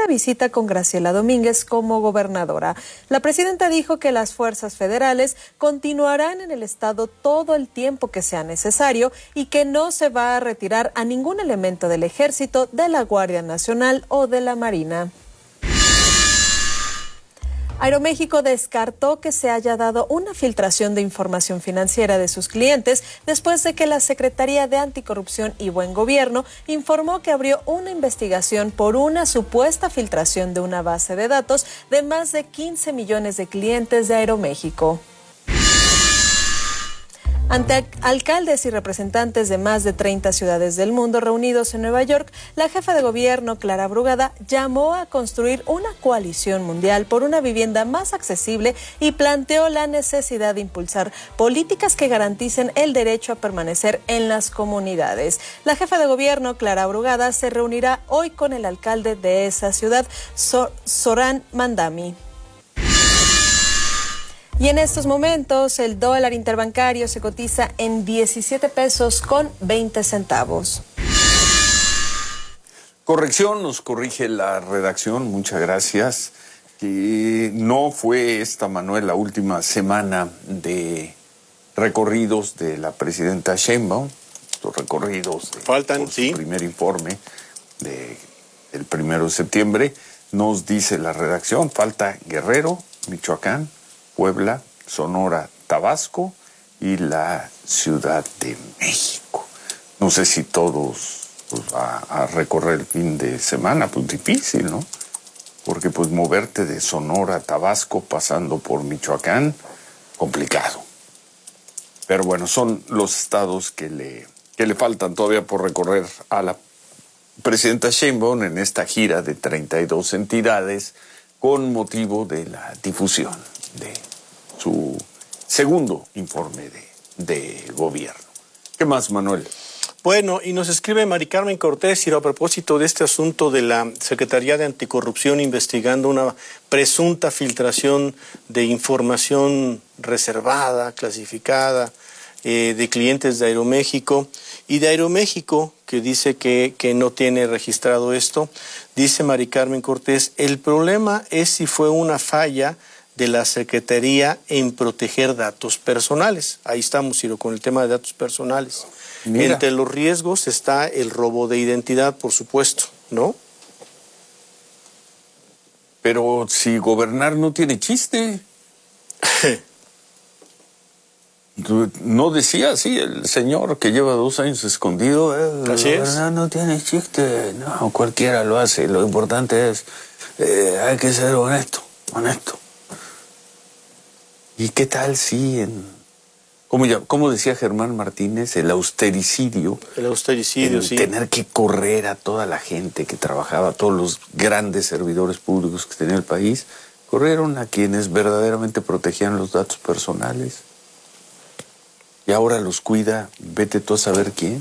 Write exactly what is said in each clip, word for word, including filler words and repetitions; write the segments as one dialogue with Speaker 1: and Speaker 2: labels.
Speaker 1: primera visita con Graciela Domínguez como gobernadora. La presidenta dijo que las fuerzas federales continuarán en el estado todo el tiempo que sea necesario y que no se va a retirar a ningún elemento del Ejército, de la Guardia Nacional o de la Marina. Aeroméxico descartó que se haya dado una filtración de información financiera de sus clientes después de que la Secretaría de Anticorrupción y Buen Gobierno informó que abrió una investigación por una supuesta filtración de una base de datos de más de quince millones de clientes de Aeroméxico. Ante alcaldes y representantes de más de treinta ciudades del mundo reunidos en Nueva York, la jefa de gobierno, Clara Brugada, llamó a construir una coalición mundial por una vivienda más accesible y planteó la necesidad de impulsar políticas que garanticen el derecho a permanecer en las comunidades. La jefa de gobierno, Clara Brugada, se reunirá hoy con el alcalde de esa ciudad, Zoran Mandami. Y en estos momentos el dólar interbancario se cotiza en diecisiete pesos con veinte centavos.
Speaker 2: Corrección, nos corrige la redacción, muchas gracias. Que no fue esta, Manuel, la última semana de recorridos de la presidenta Sheinbaum, los recorridos de
Speaker 3: Faltan, sí.
Speaker 2: Su primer informe de, del primero de septiembre. Nos dice la redacción, falta Guerrero, Michoacán, Puebla, Sonora, Tabasco y la Ciudad de México. No sé si todos pues, va a recorrer el fin de semana, pues difícil, ¿no? Porque pues moverte de Sonora a Tabasco pasando por Michoacán, complicado. Pero bueno, son los estados que le, que le faltan todavía por recorrer a la presidenta Sheinbaum en esta gira de treinta y dos entidades con motivo de la difusión de su segundo informe de, de gobierno. ¿Qué más, Manuel?
Speaker 3: Bueno, y nos escribe Mari Carmen Cortés, y a propósito de este asunto de la Secretaría de Anticorrupción investigando una presunta filtración de información reservada, clasificada, eh, de clientes de Aeroméxico, y de Aeroméxico, que dice que, que no tiene registrado esto. Dice Mari Carmen Cortés, el problema es si fue una falla de la Secretaría en proteger datos personales. Ahí estamos, Ciro, con el tema de datos personales. Mira. Entre los riesgos está el robo de identidad, por supuesto, ¿no?
Speaker 2: Pero si gobernar no tiene chiste. No decía así el señor que lleva dos años escondido. Eh,
Speaker 3: así es.
Speaker 2: Gobernar no tiene chiste. No, cualquiera lo hace. Lo importante es, eh, hay que ser honesto, honesto. ¿Y qué tal si en, como, ya, como decía Germán Martínez, el austericidio?
Speaker 3: El austericidio, sí.
Speaker 2: Tener que correr a toda la gente que trabajaba, a todos los grandes servidores públicos que tenía el país, corrieron a quienes verdaderamente protegían los datos personales. Y ahora los cuida, vete tú a saber quién.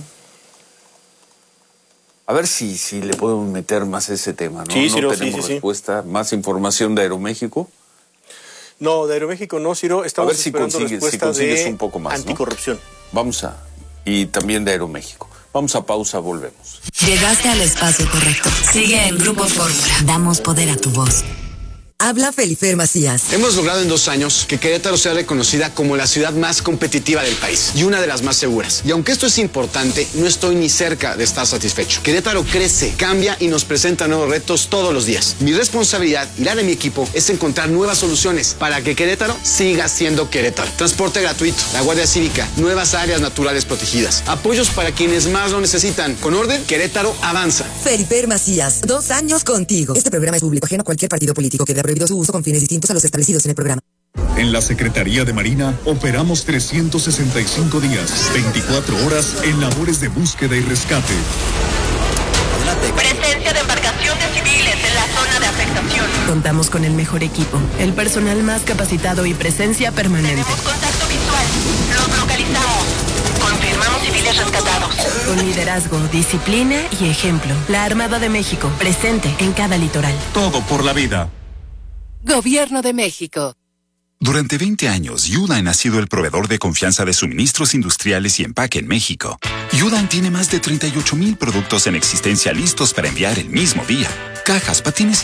Speaker 2: A ver si, si le podemos meter más ese tema, ¿no?
Speaker 3: Sí,
Speaker 2: no
Speaker 3: Ciro,
Speaker 2: tenemos
Speaker 3: sí, sí,
Speaker 2: respuesta, sí. Más información de Aeroméxico.
Speaker 3: No, de Aeroméxico no, Ciro. Estamos
Speaker 2: a ver si
Speaker 3: esperando
Speaker 2: consigues, si
Speaker 3: respuesta
Speaker 2: consigues
Speaker 3: de
Speaker 2: un poco más,
Speaker 3: anticorrupción.
Speaker 2: ¿no? Vamos a... Y también de Aeroméxico. Vamos a pausa, volvemos.
Speaker 4: Llegaste al espacio correcto. Sigue en Grupo Fórmula. Damos poder a tu voz. Habla Felifer Macías.
Speaker 5: Hemos logrado en dos años que Querétaro sea reconocida como la ciudad más competitiva del país y una de las más seguras. Y aunque esto es importante, no estoy ni cerca de estar satisfecho. Querétaro crece, cambia y nos presenta nuevos retos todos los días. Mi responsabilidad y la de mi equipo es encontrar nuevas soluciones para que Querétaro siga siendo Querétaro. Transporte gratuito, la Guardia Cívica, nuevas áreas naturales protegidas, apoyos para quienes más lo necesitan. Con orden, Querétaro avanza.
Speaker 4: Felifer Macías, dos años contigo. Este programa es público, ajeno a cualquier partido político que dé prohibido su uso con fines distintos a los establecidos en el programa.
Speaker 6: En la Secretaría de Marina operamos trescientos sesenta y cinco días, veinticuatro horas en labores de búsqueda y rescate.
Speaker 7: Presencia de embarcaciones civiles en la zona de afectación.
Speaker 8: Contamos con el mejor equipo, el personal más capacitado y presencia permanente.
Speaker 7: Tenemos contacto visual. Los localizamos. Confirmamos civiles rescatados.
Speaker 8: Con liderazgo, disciplina y ejemplo. La Armada de México, presente en cada litoral.
Speaker 6: Todo por la vida.
Speaker 9: Gobierno de México.
Speaker 10: Durante veinte años, Yudan ha sido el proveedor de confianza de suministros industriales y empaque en México. Yudan tiene más de treinta y ocho mil productos en existencia listos para enviar el mismo día. Cajas, patines y